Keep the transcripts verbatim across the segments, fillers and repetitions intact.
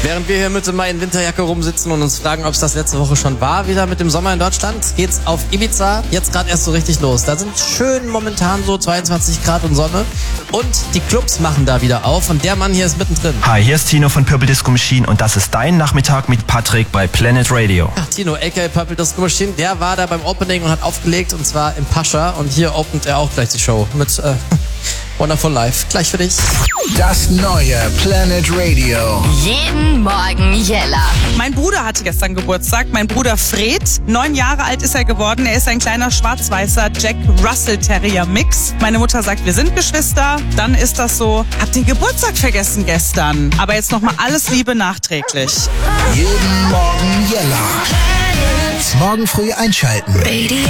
Während wir hier Mitte Mai in Winterjacke rumsitzen und uns fragen, ob es das letzte Woche schon war, wieder mit dem Sommer in Deutschland, geht's auf Ibiza jetzt gerade erst so richtig los. Da sind schön momentan so zweiundzwanzig Grad und Sonne und die Clubs machen da wieder auf und der Mann hier ist mittendrin. Hi, hier ist Tino von Purple Disco Machine und das ist dein Nachmittag mit Patrick bei Planet Radio. Ja, Tino, aka Purple Disco Machine, der war da beim Opening und hat aufgelegt und zwar im Pascha und hier opent er auch gleich die Show mit äh, Wonderful Life. Gleich für dich. Das neue Planet Radio. Jeden Morgen Jella. Mein Bruder hatte gestern Geburtstag. Mein Bruder Fred. Neun Jahre alt ist er geworden. Er ist ein kleiner schwarz-weißer Jack Russell Terrier Mix. Meine Mutter sagt, wir sind Geschwister. Dann ist das so. Hab den Geburtstag vergessen gestern. Aber jetzt nochmal alles Liebe nachträglich. Jeden Morgen Jella. Morgen früh einschalten. Radio.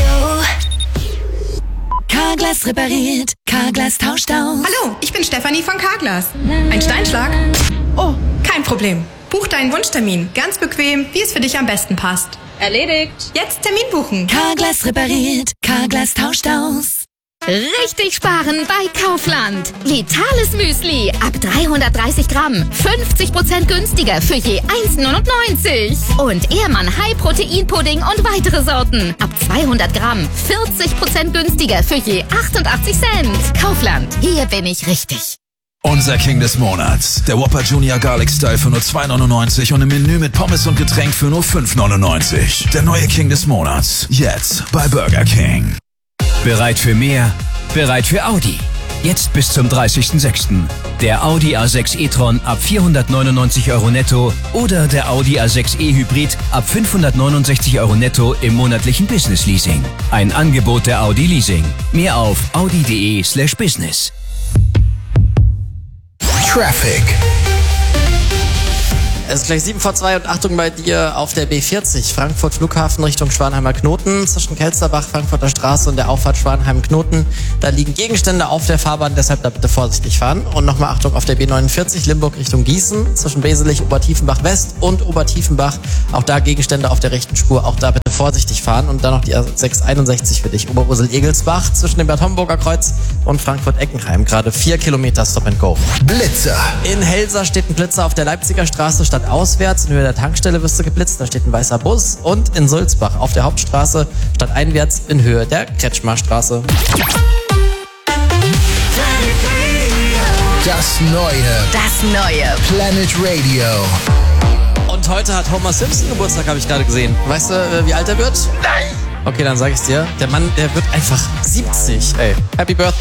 Carglass repariert, Carglass tauscht aus. Hallo, ich bin Stefanie von Carglass. Ein Steinschlag? Oh, kein Problem. Buch deinen Wunschtermin. Ganz bequem, wie es für dich am besten passt. Erledigt. Jetzt Termin buchen. Carglass repariert, Carglass tauscht aus. Richtig sparen bei Kaufland. Vitales Müsli ab dreihundertdreißig Gramm. fünfzig Prozent günstiger für je eins neunundneunzig. Und Ehrmann High Protein Pudding und weitere Sorten. Ab zweihundert Gramm. vierzig Prozent günstiger für je achtundachtzig Cent. Kaufland. Hier bin ich richtig. Unser King des Monats. Der Whopper Junior Garlic Style für nur zwei neunundneunzig und im Menü mit Pommes und Getränk für nur fünf neunundneunzig. Der neue King des Monats. Jetzt bei Burger King. Bereit für mehr? Bereit für Audi. Jetzt bis zum dreißigsten sechsten Der Audi A sechs e-tron ab vierhundertneunundneunzig Euro netto oder der Audi A sechs e Hybrid ab fünfhundertneunundsechzig Euro netto im monatlichen Business Leasing. Ein Angebot der Audi Leasing. Mehr auf audi.de slash business. Traffic. Es ist gleich sieben vor zwei und Achtung bei dir auf der B vierzig, Frankfurt Flughafen Richtung Schwanheimer Knoten, zwischen Kelsterbach, Frankfurter Straße und der Auffahrt Schwanheim Knoten. Da liegen Gegenstände auf der Fahrbahn, deshalb da bitte vorsichtig fahren. Und nochmal Achtung auf der B neunundvierzig, Limburg Richtung Gießen, zwischen Beselich, Obertiefenbach West und Obertiefenbach. Auch da Gegenstände auf der rechten Spur, auch da bitte vorsichtig fahren. Und dann noch die A sechs einundsechzig für dich, Oberursel-Egelsbach, zwischen dem Bad Homburger Kreuz und Frankfurt-Eckenheim. Gerade vier Kilometer Stop and Go. Blitzer. In Helsa steht ein Blitzer auf der Leipziger Straße, statt auswärts, in Höhe der Tankstelle wirst du geblitzt, da steht ein weißer Bus. Und in Sulzbach auf der Hauptstraße, statt einwärts, in Höhe der Kretschmarstraße. Das neue. Das neue Planet Radio. Und heute hat Homer Simpson Geburtstag, habe ich gerade gesehen. Weißt du, wie alt er wird? Nein. Okay, dann sage ich dir. Der Mann, der wird einfach siebzig. Ey, Happy Birthday.